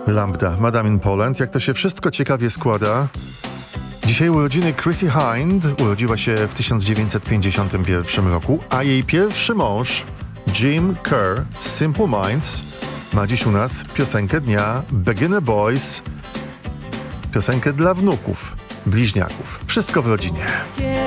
Lambda, Madame in Poland. Jak to się wszystko ciekawie składa. Dzisiaj urodziny Chrissie Hynde. Urodziła się w 1951 roku, a jej pierwszy mąż, Jim Kerr z Simple Minds, ma dziś u nas piosenkę dnia Beginner Boys. Piosenkę dla wnuków, bliźniaków. Wszystko w rodzinie.